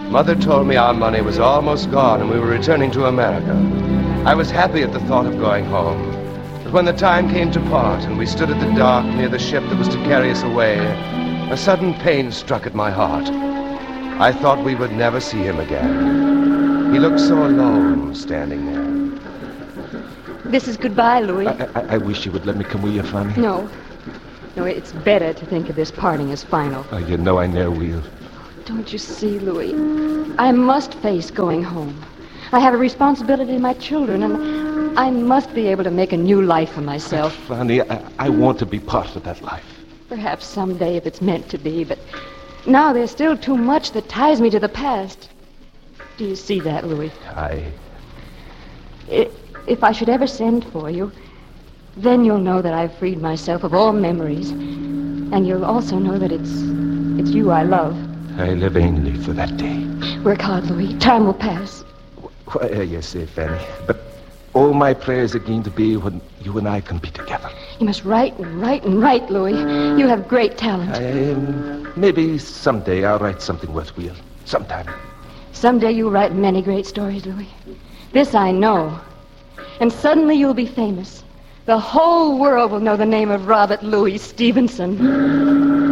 Mother told me our money was almost gone and we were returning to America. I was happy at the thought of going home. But when the time came to part and we stood at the dock near the ship that was to carry us away, a sudden pain struck at my heart. I thought we would never see him again. He looked so alone standing there. This is goodbye, Louis. I wish you would let me come with you, Fanny. No, it's better to think of this parting as final. Oh, you know I never will. Don't you see, Louis? I must face going home. I have a responsibility to my children, and I must be able to make a new life for myself. Fanny, I want to be part of that life. Perhaps someday if it's meant to be, but now there's still too much that ties me to the past. Do you see that, Louis? If I should ever send for you, then you'll know that I've freed myself of all memories. And you'll also know that it's you I love. I live vainly for that day. Work hard, Louis. Time will pass. Well, you say, Fanny. But all my prayers are going to be when you and I can be together. You must write and write and write, Louis. You have great talent. Maybe someday I'll write something worthwhile. Sometime. Someday you'll write many great stories, Louis. This I know. And suddenly you'll be famous. The whole world will know the name of Robert Louis Stevenson.